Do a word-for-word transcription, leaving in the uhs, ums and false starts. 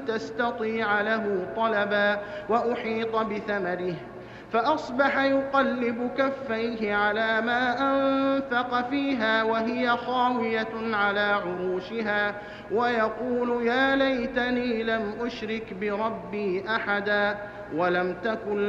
تستطيع له طلبا وأحيط بثمره فأصبح يقلب كفيه على ما أنفق فيها وهي خاوية على عروشها ويقول يا ليتني لم أشرك بربي أحدا ولم تكن